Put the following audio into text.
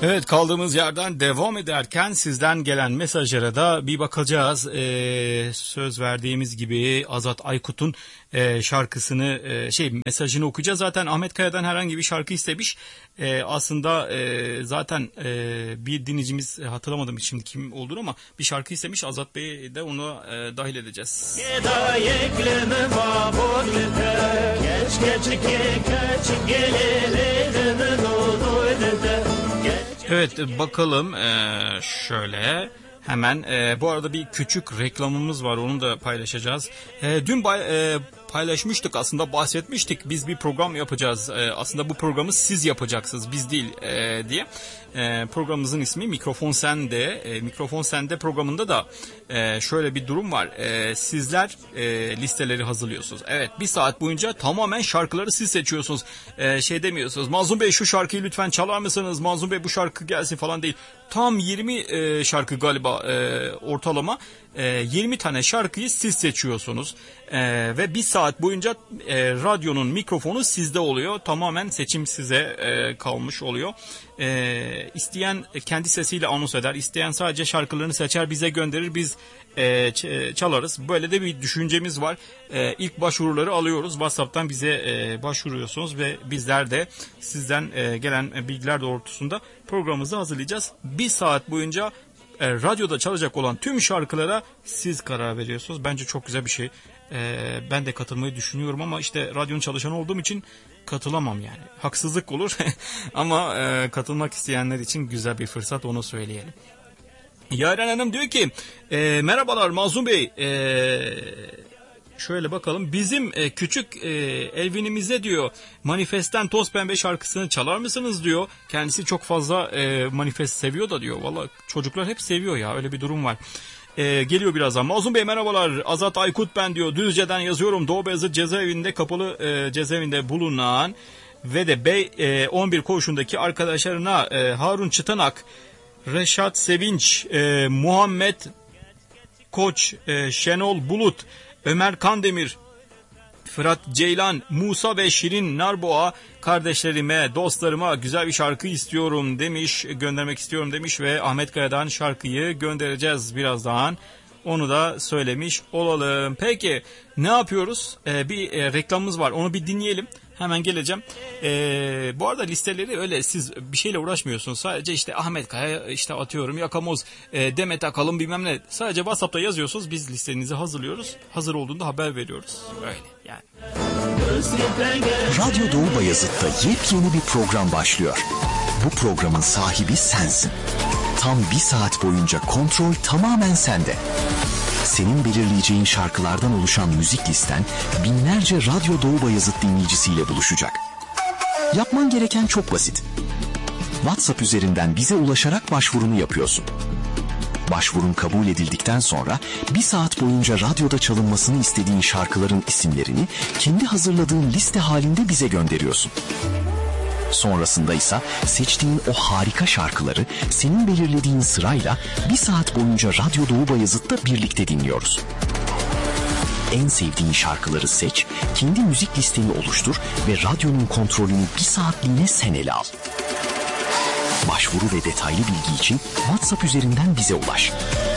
Evet, kaldığımız yerden devam ederken sizden gelen mesajlara da bir bakacağız. Söz verdiğimiz gibi Azat Aykut'un şarkısını mesajını okuyacağız. Zaten Ahmet Kaya'dan herhangi bir şarkı istemiş. Aslında zaten bir dinleyicimiz, hatırlamadım şimdi kim olduğunu, ama bir şarkı istemiş. Azat Bey'i de onu dahil edeceğiz. Evet, bakalım şöyle hemen bu arada bir küçük reklamımız var, onu da paylaşacağız. Dün paylaşmıştık, aslında bahsetmiştik, biz bir program yapacağız, aslında bu programı siz yapacaksınız, biz değil diye. Programımızın ismi Mikrofon Sende. Mikrofon Sende programında da şöyle bir durum var. Sizler listeleri hazırlıyorsunuz. Evet, bir saat boyunca tamamen şarkıları siz seçiyorsunuz. Demiyorsunuz, Mazlum Bey şu şarkıyı lütfen çalar mısınız? Mazlum Bey bu şarkı gelsin falan değil. Tam 20 şarkı galiba ortalama. 20 tane şarkıyı siz seçiyorsunuz. Ve bir saat boyunca radyonun mikrofonu sizde oluyor. Tamamen seçim size kalmış oluyor. İsteyen kendi sesiyle anons eder. İsteyen sadece şarkılarını seçer, bize gönderir. Biz çalarız. Böyle de bir düşüncemiz var. İlk başvuruları alıyoruz. WhatsApp'tan bize başvuruyorsunuz ve bizler de sizden gelen bilgiler doğrultusunda programımızı hazırlayacağız. Bir saat boyunca radyoda çalacak olan tüm şarkılara siz karar veriyorsunuz. Bence çok güzel bir şey. Ben de katılmayı düşünüyorum ama işte radyonun çalışanı olduğum için katılamam yani. Haksızlık olur ama katılmak isteyenler için güzel bir fırsat, onu söyleyelim. Yaren Hanım diyor ki merhabalar Mazlum Bey, şöyle bakalım, bizim küçük Elvin'imize diyor Manifest'ten Toz Pembe şarkısını çalar mısınız diyor. Kendisi çok fazla Manifest seviyor da diyor. Valla çocuklar hep seviyor ya, öyle bir durum var. Geliyor birazdan. Mazlum Bey merhabalar, Azat Aykut ben diyor. Düzce'den yazıyorum. Doğu Beyazıt cezaevinde, kapalı cezaevinde bulunan ve de 11 koğuşundaki arkadaşlarına Harun Çıtanak, Reşat Sevinç, Muhammed Koç, Şenol Bulut, Ömer Kandemir, Fırat Ceylan, Musa ve Şirin Narboğa kardeşlerime, dostlarıma güzel bir şarkı istiyorum demiş, göndermek istiyorum demiş ve Ahmet Kaya'dan şarkıyı göndereceğiz birazdan. Onu da söylemiş olalım. Peki ne yapıyoruz? Bir reklamımız var, onu bir dinleyelim. Hemen geleceğim. Bu arada listeleri öyle siz bir şeyle uğraşmıyorsunuz. Sadece işte Ahmet Kaya, işte atıyorum Yakamoz, Demet Akalın bilmem ne. Sadece WhatsApp'ta yazıyorsunuz. Biz listenizi hazırlıyoruz. Hazır olduğunda haber veriyoruz. Öyle yani. Radyo Doğu Bayazıt'ta yepyeni bir program başlıyor. Bu programın sahibi sensin. Tam bir saat boyunca kontrol tamamen sende. Senin belirleyeceğin şarkılardan oluşan müzik listen binlerce Radyo Doğu Bayazıt dinleyicisiyle buluşacak. Yapman gereken çok basit. WhatsApp üzerinden bize ulaşarak başvurunu yapıyorsun. Başvurun kabul edildikten sonra bir saat boyunca radyoda çalınmasını istediğin şarkıların isimlerini kendi hazırladığın liste halinde bize gönderiyorsun. Sonrasında ise seçtiğin o harika şarkıları senin belirlediğin sırayla bir saat boyunca Radyo Doğu Bayazıt'ta birlikte dinliyoruz. En sevdiğin şarkıları seç, kendi müzik listeni oluştur ve radyonun kontrolünü bir saatliğine sen ele al. Başvuru ve detaylı bilgi için WhatsApp üzerinden bize ulaş.